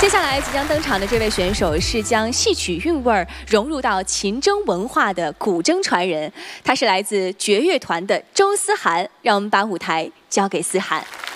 接下来即将登场的这位选手是将戏曲韵味融入到秦筝文化的古筝传人，他是来自绝乐团的周思涵。让我们把舞台交给思涵。